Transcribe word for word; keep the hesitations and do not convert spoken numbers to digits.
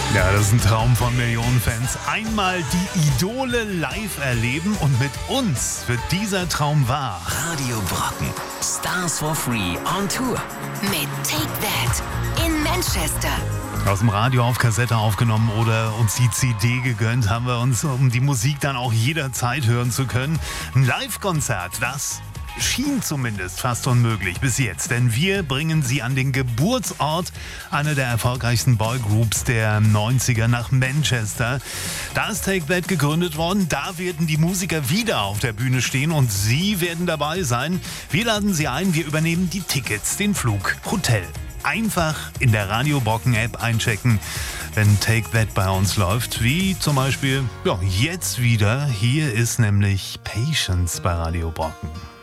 Ja, das ist ein Traum von Millionen Fans. Einmal die Idole live erleben und mit uns wird dieser Traum wahr. Radio Brocken. Stars for Free on Tour. Mit Take That in Manchester. Aus dem Radio auf Kassette aufgenommen oder uns die C D gegönnt, haben wir uns, um die Musik dann auch jederzeit hören zu können. Ein Live-Konzert, das schien zumindest fast unmöglich bis jetzt, denn wir bringen sie an den Geburtsort einer der erfolgreichsten Boygroups der neunziger nach Manchester. Da ist Take That gegründet worden, da werden die Musiker wieder auf der Bühne stehen und sie werden dabei sein. Wir laden sie ein, wir übernehmen die Tickets, den Flug, Hotel. Einfach in der Radio Brocken App einchecken, wenn Take That bei uns läuft, wie zum Beispiel ja, jetzt wieder. Hier ist nämlich Patience bei Radio Brocken.